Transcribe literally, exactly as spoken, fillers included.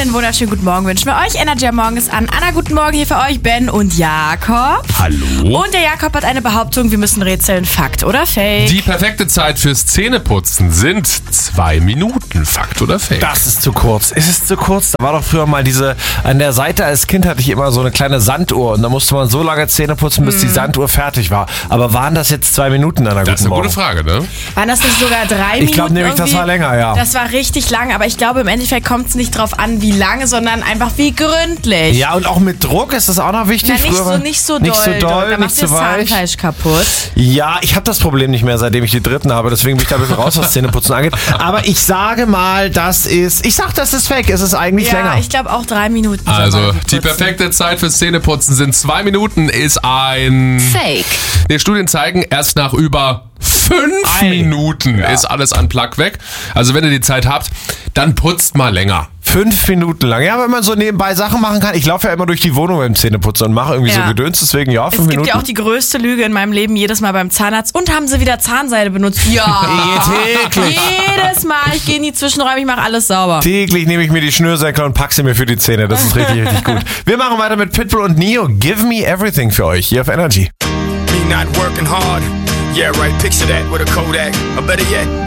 Einen wunderschönen guten Morgen wünschen wir euch. Energy am Morgen ist an. Anna, guten Morgen hier für euch, Ben und Jakob. Hallo. Und der Jakob hat eine Behauptung, wir müssen rätseln. Fakt oder Fake? Die perfekte Zeit fürs Zähneputzen sind zwei Minuten. Fakt oder Fake? Das ist zu kurz. Ist es zu kurz? Da war doch früher mal diese, an der Seite als Kind hatte ich immer so eine kleine Sanduhr und da musste man so lange Zähne putzen, bis die Sanduhr fertig war. Aber waren das jetzt zwei Minuten an einer Das ist guten eine Morgen? gute Frage, ne? Waren das nicht sogar drei Minuten? Ich glaube nämlich, das war länger, ja. Das war richtig lang, aber ich glaube, im Endeffekt kommt es nicht drauf an, wie lange, sondern einfach wie gründlich. Ja, und auch mit Druck ist das auch noch wichtig. Na, nicht Früher so, war- nicht so nicht doll. so doll, da nicht macht so das weich. Zahnfleisch kaputt. Ja, ich habe das Problem nicht mehr, seitdem ich die dritten habe. Deswegen bin ich da ein bisschen raus, was Zähneputzen angeht. Aber ich sage mal, das ist, ich sag, das ist fake. Es ist eigentlich Ja, länger. ich glaube auch drei Minuten. soll Also, man die putzen. perfekte Zeit fürs Zähneputzen sind zwei Minuten, ist ein... Fake. Die Studien zeigen, erst nach über fünf Ei. Minuten ist alles an Plug weg. Also, wenn ihr die Zeit habt, dann putzt mal länger. Fünf Minuten lang. Ja, wenn man so nebenbei Sachen machen kann. Ich laufe ja immer durch die Wohnung beim Zähneputzen und mache irgendwie Ja. so Gedöns. Deswegen, ja, fünf Es gibt Minuten. ja auch die größte Lüge in meinem Leben, jedes Mal beim Zahnarzt. Und haben sie wieder Zahnseide benutzt? Ja. Täglich. Jedes Mal. Ich gehe in die Zwischenräume, ich mache alles sauber. Täglich nehme ich mir die Schnürsenkel und packe sie mir für die Zähne. Das ist richtig, richtig gut. Wir machen weiter mit Pitbull und Neo. Give me everything für euch hier auf Energy. Me not working hard. Yeah, right, picture that with a Kodak. Or better yet,